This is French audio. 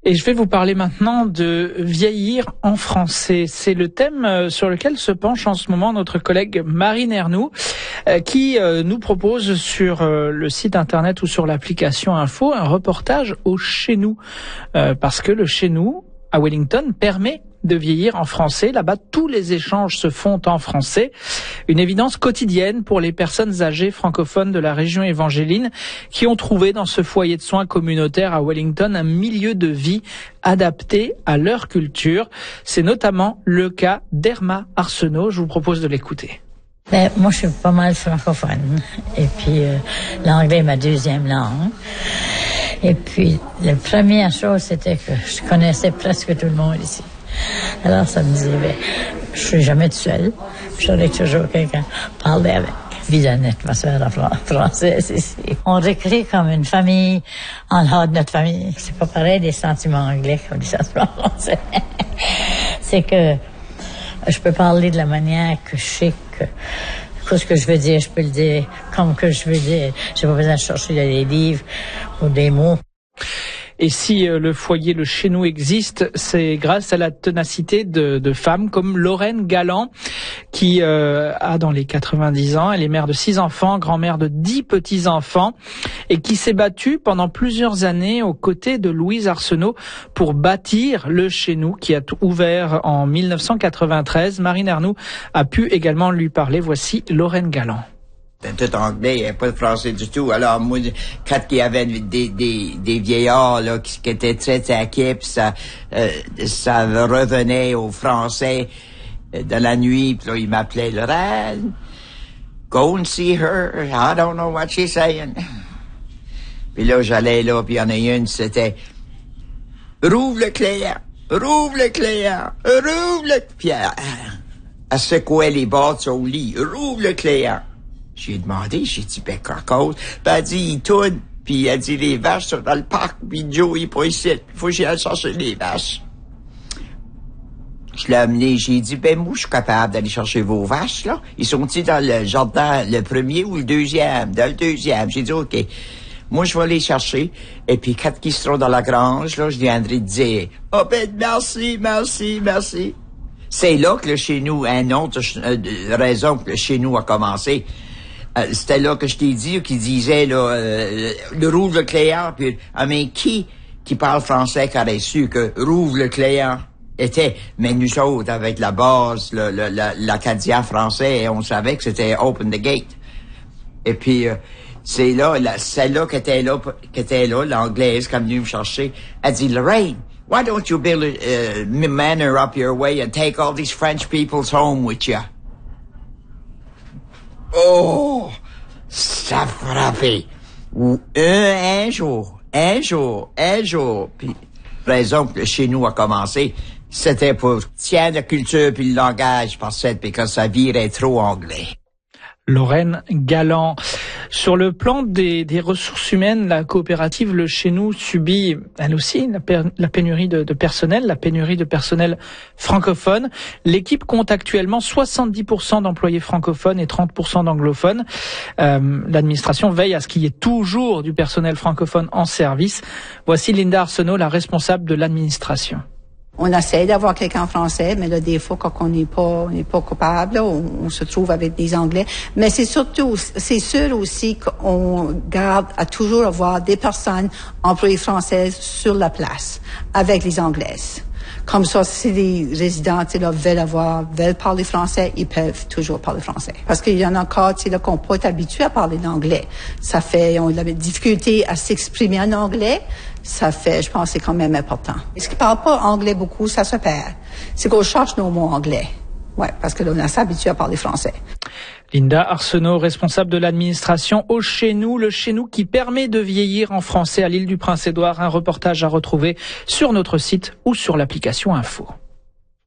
Et je vais vous parler maintenant de vieillir en français. C'est le thème sur lequel se penche en ce moment notre collègue Marine Ernoult, qui nous propose sur le site internet ou sur l'application Info un reportage au Chez Nous. Parce que le Chez Nous, à Wellington, permet de vieillir en français. Là-bas, tous les échanges se font en français. Une évidence quotidienne pour les personnes âgées francophones de la région évangéline qui ont trouvé dans ce foyer de soins communautaire à Wellington un milieu de vie adapté à leur culture. C'est notamment le cas d'Erma Arsenault. Je vous propose de l'écouter. Moi, je suis pas mal francophone. Et puis, l'anglais est ma deuxième langue. Et puis, la première chose, c'était que je connaissais presque tout le monde ici. Alors, ça me disait, je suis jamais toute seule. J'aurais toujours quelqu'un à parler avec. Vis une atmosphère française ici. On recrée comme une famille en dehors de notre famille. C'est pas pareil des sentiments anglais comme des sentiments français. C'est que je peux parler de la manière que je sais que ce que je veux dire, je peux le dire comme que je veux dire. J'ai pas besoin de chercher des livres ou des mots. Et si le foyer Le Chez Nous existe, c'est grâce à la ténacité de femmes comme Lorraine Galland, qui a dans les 90 ans. Elle est mère de 6 enfants, grand-mère de 10 petits-enfants, et qui s'est battue pendant plusieurs années aux côtés de Louise Arsenault pour bâtir Le Chez Nous, qui a ouvert en 1993. Marine Ernoult a pu également lui parler. Voici Lorraine Galland. C'était tout anglais, il n'y avait pas de français du tout. Alors moi, quand il y avait des vieillards là qui étaient très inquiets, puis ça revenait au français de la nuit, puis là ils m'appelaient Lorraine, go and see her, I don't know what she's saying. Puis là j'allais là, puis il y en a une, c'était rouvre le client, rouvre le client, rouvre le. Puis elle secouait les bords de son lit, rouvre le client. J'ai demandé, j'ai dit, ben, cause. Puis elle dit, il tourne. Puis elle dit, les vaches sont dans le parc. Puis Joe, il est pas ici. Il faut que j'aille chercher les vaches. Je l'ai amené, j'ai dit, ben, moi, je suis capable d'aller chercher vos vaches, là. Ils sont-ils dans le jardin, le premier ou le deuxième? Dans le deuxième. J'ai dit, OK. Moi, je vais les chercher. Et puis, quand ils seront dans la grange, là, je viendrai te dire, oh, ben, merci, merci, merci. C'est là que le Chez Nous, une autre raison que le Chez Nous a commencé. C'était là que je t'ai dit, qui disait, là, le rouvre le client, puis, mais qui parle français qui aurait su que rouvre le client était, mais nous autres, avec la base, l'acadien français, on savait que c'était open the gate. Et puis, c'est là, celle-là qui était là, l'anglaise, qui est venue me chercher, elle dit, Lorraine, why don't you build a manor up your way and take all these French people's home with you? Oh, ça frappait. Un jour. Puis, raison que le Chez Nous a commencé, c'était pour tiens la culture puis le langage parce que ça virait trop anglais. Lorraine Galland. Sur le plan des ressources humaines, la coopérative Le Chez Nous subit, elle aussi, la pénurie de personnel, la pénurie de personnel francophone. L'équipe compte actuellement 70% d'employés francophones et 30% d'anglophones. L'administration veille à ce qu'il y ait toujours du personnel francophone en service. Voici Linda Arsenault, la responsable de l'administration. On essaie d'avoir quelqu'un en français, mais là, des fois, quand on n'est pas capable, là, on se trouve avec des Anglais. Mais c'est sûr aussi qu'on garde à toujours avoir des personnes employées françaises sur la place, avec les Anglaises. Comme ça, si les résidents, veulent parler français, ils peuvent toujours parler français. Parce qu'il y en a encore, qui n'ont pas été habitués à parler l'anglais. On a de la difficulté à s'exprimer en anglais. Je pense que c'est quand même important. Et ce qui parle pas anglais beaucoup, ça se perd. C'est qu'on cherche nos mots anglais. Ouais, parce que là, on a s'habitué à parler français. Linda Arsenault, responsable de l'administration au Chez Nous, le Chez Nous qui permet de vieillir en français à l'île du Prince-Édouard. Un reportage à retrouver sur notre site ou sur l'application Info.